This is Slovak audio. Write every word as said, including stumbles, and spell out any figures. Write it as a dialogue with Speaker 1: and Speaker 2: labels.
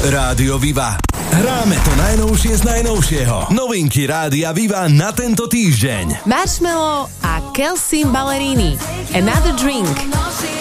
Speaker 1: Rádio Viva. Hráme to najnovšie z najnovšieho. Novinky Rádia Viva na tento týždeň.
Speaker 2: Marshmello a Kelsey Ballerini. Another Drink.